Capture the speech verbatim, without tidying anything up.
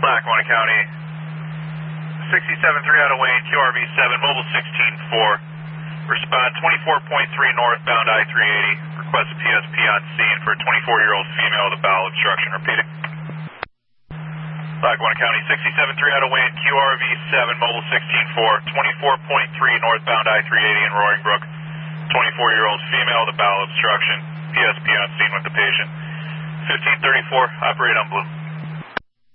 Lackawanna County, sixty-seven three out of Wayne, Q R V seven, mobile sixteen four. Respond twenty-four point three northbound I three eighty. Request a P S P on scene for a twenty-four-year-old female with a bowel obstruction. Repeating. Lackawanna County, sixty-seven three out of Wayne, Q R V seven, mobile sixteen four, twenty-four point three northbound I three eighty in Roaring Brook. twenty-four-year-old female with a bowel obstruction. P S P on scene with the patient. fifteen thirty-four, operate on blue.